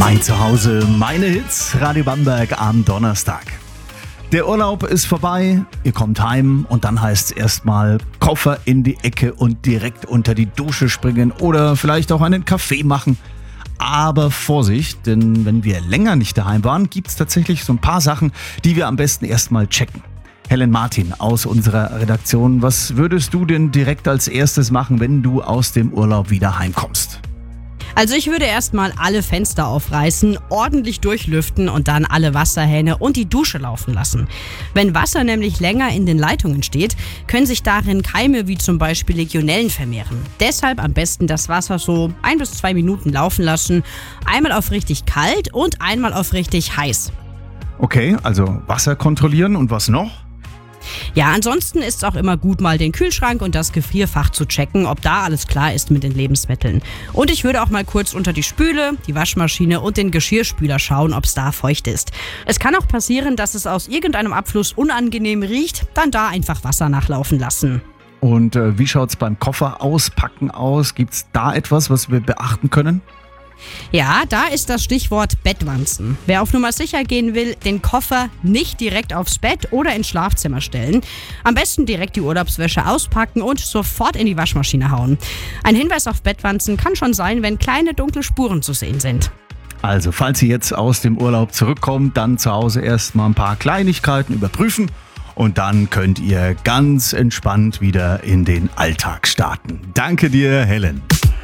Mein Zuhause, meine Hits, Radio Bamberg am Donnerstag. Der Urlaub ist vorbei, ihr kommt heim und dann heißt es erstmal Koffer in die Ecke und direkt unter die Dusche springen oder vielleicht auch einen Kaffee machen. Aber Vorsicht, denn wenn wir länger nicht daheim waren, gibt es tatsächlich so ein paar Sachen, die wir am besten erstmal checken. Helen Martin aus unserer Redaktion, was würdest du denn direkt als erstes machen, wenn du aus dem Urlaub wieder heimkommst? Also ich würde erstmal alle Fenster aufreißen, ordentlich durchlüften und dann alle Wasserhähne und die Dusche laufen lassen. Wenn Wasser nämlich länger in den Leitungen steht, können sich darin Keime wie zum Beispiel Legionellen vermehren. Deshalb am besten das Wasser so 1 bis 2 Minuten laufen lassen, einmal auf richtig kalt und einmal auf richtig heiß. Okay, also Wasser kontrollieren und was noch? Ja, ansonsten ist es auch immer gut, mal den Kühlschrank und das Gefrierfach zu checken, ob da alles klar ist mit den Lebensmitteln. Und ich würde auch mal kurz unter die Spüle, die Waschmaschine und den Geschirrspüler schauen, ob es da feucht ist. Es kann auch passieren, dass es aus irgendeinem Abfluss unangenehm riecht, dann da einfach Wasser nachlaufen lassen. Und wie schaut's beim Koffer auspacken aus? Gibt's da etwas, was wir beachten können? Ja, da ist das Stichwort Bettwanzen. Wer auf Nummer sicher gehen will, den Koffer nicht direkt aufs Bett oder ins Schlafzimmer stellen. Am besten direkt die Urlaubswäsche auspacken und sofort in die Waschmaschine hauen. Ein Hinweis auf Bettwanzen kann schon sein, wenn kleine dunkle Spuren zu sehen sind. Also, falls ihr jetzt aus dem Urlaub zurückkommt, dann zu Hause erstmal ein paar Kleinigkeiten überprüfen und dann könnt ihr ganz entspannt wieder in den Alltag starten. Danke dir, Helen.